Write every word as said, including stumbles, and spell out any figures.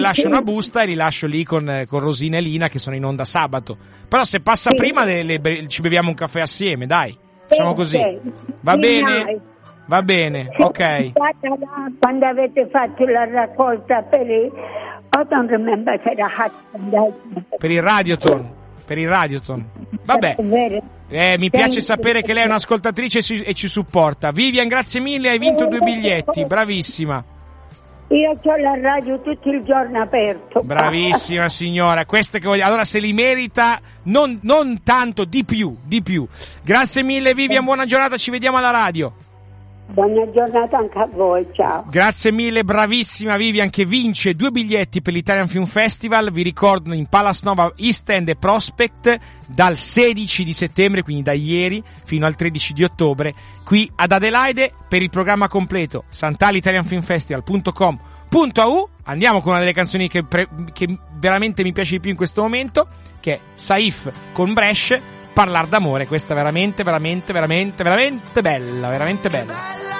lascio una busta e li lascio lì con, con Rosina e Lina che sono in onda sabato. Però se passa Sì. prima le, le, ci beviamo un caffè assieme, dai. Facciamo così. Sì. Va Sì, bene? dai. Va bene, ok. Quando avete fatto la raccolta per i... I don't remember se era Hudson. Per il Radioton. Per il Radioton. Vabbè. Eh, mi piace sapere che lei è un'ascoltatrice e ci, e ci supporta. Vivian, grazie mille, hai vinto due biglietti. Bravissima. Io ho la radio tutto il giorno aperto. Bravissima signora, queste che voglio. Allora se li merita non, non tanto, di più, di più. Grazie mille Vivian, buona giornata, ci vediamo alla radio. Buona giornata anche a voi, ciao. Grazie mille, bravissima Vivian che vince due biglietti per l'Italian Film Festival, vi ricordo in Palace Nova East End e Prospect dal sedici di settembre, quindi da ieri fino al tredici di ottobre, qui ad Adelaide. Per il programma completo sant'alitalianfilmfestival punto com punto a u. Andiamo con una delle canzoni che, pre- che veramente mi piace di più in questo momento, che è Saif con Bresh, Parlar d'amore. Questa è veramente, veramente, veramente, veramente bella, veramente bella.